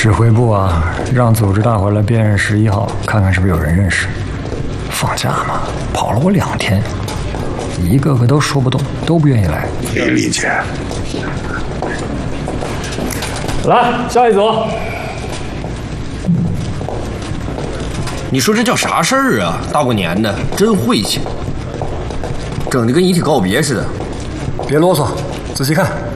指挥部啊，让组织大伙来辨认11号，看看是不是有人认识。放假嘛，跑了我2天，一个个都说不动，都不愿意来。 理解。 来，下一组。 你说这叫啥事儿啊？大过年的，真晦气，整的跟遗体告别似的。 别啰嗦，仔细看。